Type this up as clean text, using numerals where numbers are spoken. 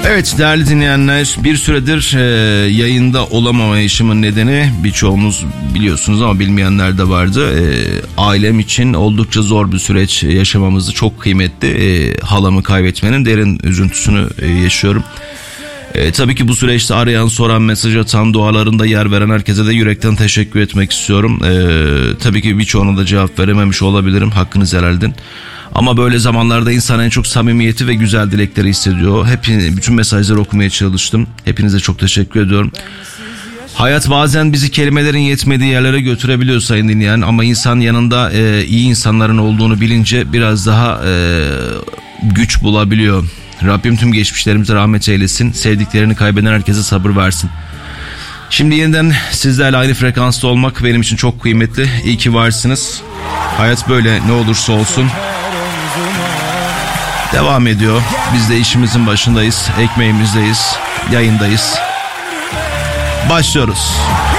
Evet değerli dinleyenler, bir süredir yayında olamamayışımın nedeni birçoğumuz biliyorsunuz ama bilmeyenler de vardı. Ailem için oldukça zor bir süreç yaşamamızı, çok kıymetli. Halamı kaybetmenin derin üzüntüsünü yaşıyorum. Tabii ki bu süreçte arayan, soran, mesaj atan, dualarında yer veren herkese de yürekten teşekkür etmek istiyorum. Tabii ki birçoğuna da cevap verememiş olabilirim, hakkınızı helal edin. Ama böyle zamanlarda insan en çok samimiyeti ve güzel dilekleri hissediyor. Bütün mesajları okumaya çalıştım. Hepinize çok teşekkür ediyorum. Hayat bazen bizi kelimelerin yetmediği yerlere götürebiliyor sayın dinleyen. Ama insan yanında iyi insanların olduğunu bilince biraz daha güç bulabiliyor. Rabbim tüm geçmişlerimize rahmet eylesin. Sevdiklerini kaybeden herkese sabır versin. Şimdi yeniden sizlerle aynı frekansta olmak benim için çok kıymetli. İyi ki varsınız. Hayat böyle, ne olursa olsun devam ediyor. Biz de işimizin başındayız, ekmeğimizdeyiz, yayındayız. Başlıyoruz.